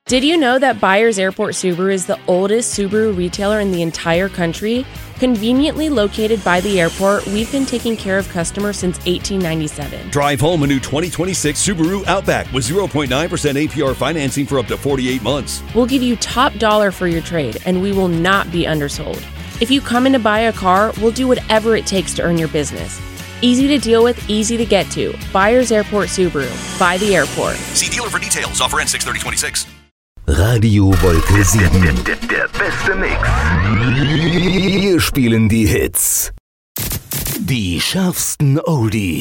Did you know that Byers Airport Subaru is the oldest Subaru retailer in the entire country? Conveniently located by the airport, we've been taking care of customers since 1897. Drive home a new 2026 Subaru Outback with 0.9% APR financing for up to 48 months. We'll give you top dollar for your trade, and we will not be undersold. If you come in to buy a car, we'll do whatever it takes to earn your business. Easy to deal with, easy to get to. Byers Airport Subaru. By the airport. See dealer for details. Offer ends 6/30/26. Radio Wolke 7. Der beste Mix. Wir spielen die Hits. Die schärfsten Oldies.